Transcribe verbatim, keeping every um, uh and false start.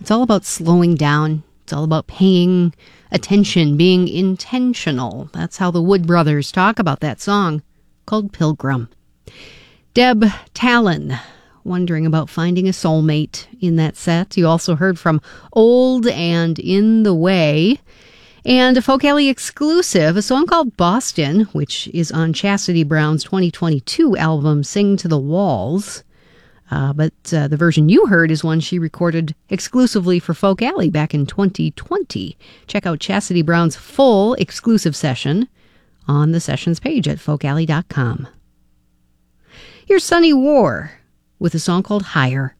It's all about slowing down. It's all about paying attention, being intentional. That's how the Wood Brothers talk about that song called Pilgrim. Deb Talon, wondering about finding a soulmate in that set. You also heard from Old and In the Way. And a Folk Alley exclusive, a song called Boston, which is on Chastity Brown's twenty twenty-two album, Sing to the Walls. Uh, but uh, the version you heard is one she recorded exclusively for Folk Alley back in twenty twenty. Check out Chastity Brown's full exclusive session on the sessions page at folk alley dot com. Here's Sunny War with a song called Higher.